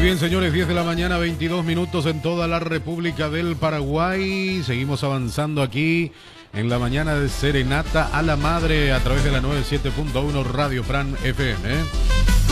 bien, señores, 10 de la mañana, 22 minutos en toda la República del Paraguay. Seguimos avanzando aquí en la mañana de Serenata a la Madre a través de la 97.1 Radio Fran FM.